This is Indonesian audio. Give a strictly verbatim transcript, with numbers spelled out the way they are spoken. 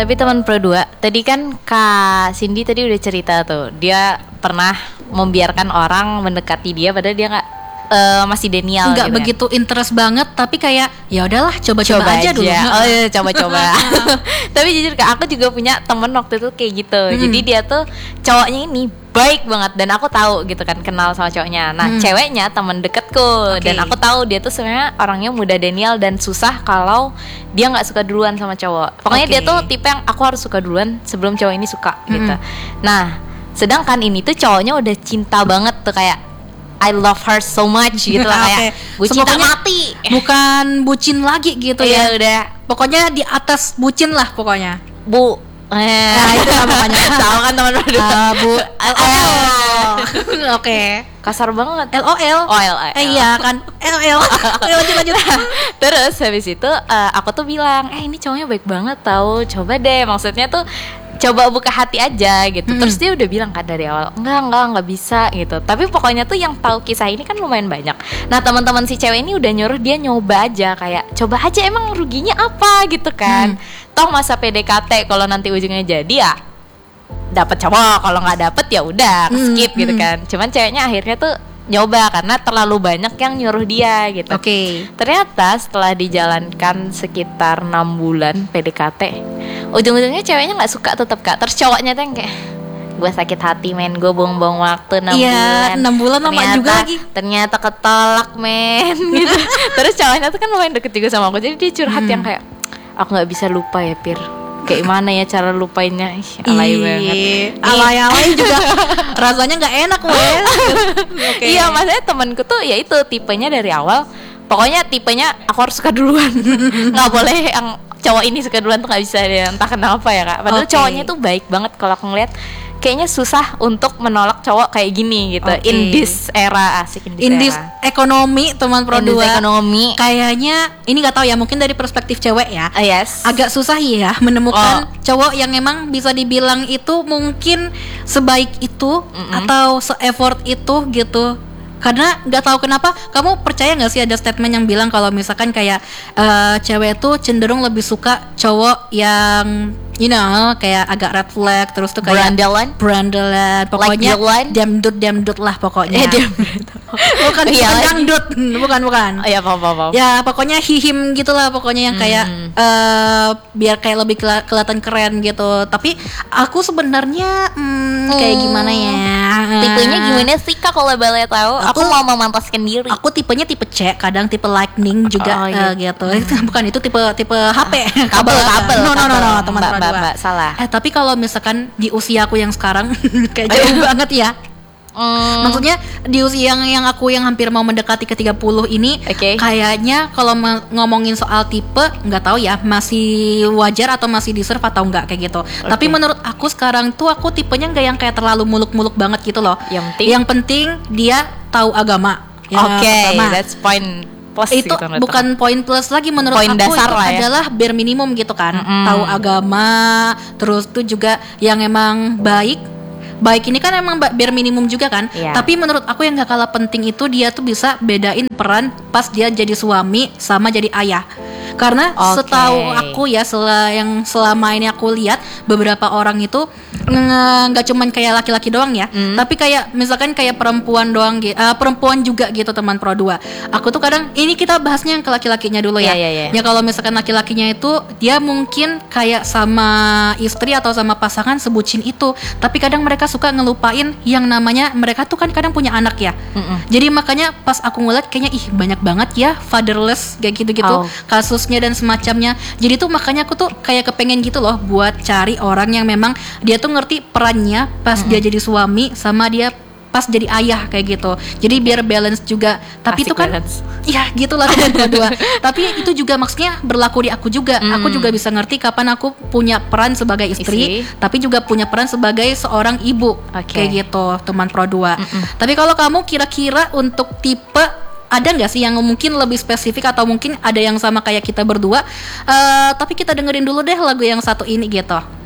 Tapi teman Pro dua, tadi kan Kak Cindy tadi udah cerita tuh, dia pernah membiarkan orang mendekati dia padahal dia nggak uh, masih denial. Nggak gitu begitu kan. interest banget, tapi kayak ya udahlah coba-coba Coba aja, aja dulu. Oh iya, coba-coba. Tapi jujur Kak, aku juga punya temen waktu itu kayak gitu. Hmm. Jadi dia tuh cowoknya ini baik banget dan aku tahu gitu kan, kenal sama cowoknya. Nah, hmm. ceweknya teman deketku, okay. Dan aku tahu dia tuh sebenarnya orangnya muda denial dan susah kalau dia nggak suka duluan sama cowok. Pokoknya okay. dia tuh tipe yang aku harus suka duluan sebelum cowok ini suka hmm. gitu. Nah, sedangkan ini tuh cowoknya udah cinta banget tuh, kayak I love her so much gitu lah, kayak bucin tak mati. Bukan bucin lagi gitu ya. Iya, udah. Pokoknya di atas bucin lah pokoknya. Bu Eh, nah, itu lah pokoknya. Tahu kan teman Pro dua. Uh, Bu L O L. Oke. Kasar banget. L O L. Oh, L O L. Eh, iya kan. L O L. Lanjut lanjut. Terus habis itu uh, aku tuh bilang, "Eh, ini cowoknya baik banget tahu. Coba deh." Maksudnya tuh coba buka hati aja gitu. Hmm. Terus dia udah bilang kan dari awal, enggak enggak enggak bisa gitu. Tapi pokoknya tuh yang tahu kisah ini kan lumayan banyak. Nah, teman-teman si cewek ini udah nyuruh dia nyoba aja, kayak coba aja, emang ruginya apa gitu kan. Hmm. Toh masa P D K T kalau nanti ujungnya jadi ya dapat cowok, kalau nggak dapet ya udah skip hmm. gitu kan. Cuman ceweknya akhirnya tuh nyoba karena terlalu banyak yang nyuruh dia gitu. Oke. Okay. Ternyata setelah dijalankan sekitar enam bulan P D K T, ujung-ujungnya ceweknya nggak suka tetap Kak. Terus cowoknya tuh yang kayak, gue sakit hati men, gue buang-buang waktu enam iya, bulan. Iya, enam bulan lama juga lagi. Ternyata ketolak men gitu. Terus cowoknya tuh kan lumayan deket juga sama aku, jadi dia curhat hmm. yang kayak, aku nggak bisa lupa ya Pir. Kayak mana ya cara lupainnya? Ih, alay banget. Alay-alay juga rasanya nggak enak men. Okay. Iya, maksudnya temanku tuh ya itu tipenya dari awal. Pokoknya tipenya aku harus suka duluan. Nggak boleh yang cowok ini suka duluan tuh nggak bisa dia, entah kenapa ya Kak. Padahal okay. cowoknya tuh baik banget, kalau aku ngeliat kayaknya susah untuk menolak cowok kayak gini gitu. Okay. In this era, asik in this, in this era. Ekonomi teman Pro dua. Ekonomi. Kayaknya ini nggak tahu ya, mungkin dari perspektif cewek ya. Uh, yes. Agak susah ya menemukan oh. cowok yang emang bisa dibilang itu mungkin sebaik itu mm-hmm. atau se-effort itu gitu. Karena nggak tahu kenapa, kamu percaya nggak sih ada statement yang bilang kalau misalkan kayak uh, cewek itu cenderung lebih suka cowok yang you know kayak agak red flag, terus tuh kayak brandelan, brandelan, pokoknya like demdut demdut lah pokoknya. Eh, demdut. bukan iya, dangdut, bukan bukan. Oh, ya paham paham. Ya pokoknya hihim gitulah pokoknya yang kayak hmm. uh, biar kayak lebih kela- kelihatan keren gitu. Tapi aku sebenarnya hmm, kayak gimana ya? Tipenya gimana sih Kak kalau boleh tahu? Aku, aku mau memantaskan diri. Aku tipenya tipe C, kadang tipe lightning juga oh, iya. uh, gitu. Hmm. Bukan itu tipe tipe H P. kabel kabel. No no no no, teman-teman. Mbak, mbak, salah. Eh tapi kalau misalkan di usia aku yang sekarang kayak jauh banget ya. Mm. Maksudnya di usia yang yang aku yang hampir mau mendekati ke tiga puluh ini, okay. kayaknya kalau me- ngomongin soal tipe nggak tahu ya, masih wajar atau masih deserve atau enggak kayak gitu. Okay. Tapi menurut aku sekarang tuh aku tipenya nggak yang kayak terlalu muluk-muluk banget gitu loh. Yang penting, yang penting dia tahu agama. Oke, okay, that's point. Plus itu gitu, bukan poin plus lagi menurut poin aku dasar itu lah ya. Adalah bare minimum gitu kan. Mm-hmm. Tahu agama, terus tuh juga yang emang baik. Baik ini kan emang bare minimum juga kan. Yeah. Tapi menurut aku yang gak kalah penting itu dia tuh bisa bedain peran pas dia jadi suami sama jadi ayah. Karena okay. setahu aku ya, sel- yang selama ini aku lihat beberapa orang itu nggak cuman kayak laki-laki doang ya, mm. tapi kayak misalkan kayak perempuan doang, uh, perempuan juga gitu teman Pro dua. Aku tuh kadang ini kita bahasnya yang ke laki-lakinya dulu ya. Yeah, yeah, yeah. Ya kalau misalkan laki-lakinya itu dia mungkin kayak sama istri atau sama pasangan sebucin itu, tapi kadang mereka suka ngelupain yang namanya mereka tuh kan kadang punya anak ya. Mm-mm. Jadi makanya pas aku ngeliat kayaknya ih banyak banget ya fatherless kayak gitu-gitu oh. kasusnya dan semacamnya. Jadi tuh makanya aku tuh kayak kepengen gitu loh buat cari orang yang memang dia tuh ngerti perannya pas mm-hmm. dia jadi suami sama dia pas jadi ayah kayak gitu. Jadi biar balance juga. Tapi asik itu kan balance. Ya gitulah dua-dua. Tapi itu juga maksudnya berlaku di aku juga. Mm. Aku juga bisa ngerti kapan aku punya peran sebagai istri, istri. Tapi juga punya peran sebagai seorang ibu. Okay. Kayak gitu teman Pro dua. Mm-mm. Tapi kalau kamu kira-kira untuk tipe ada nggak sih yang mungkin lebih spesifik atau mungkin ada yang sama kayak kita berdua? Uh, tapi kita dengerin dulu deh lagu yang satu ini gitu.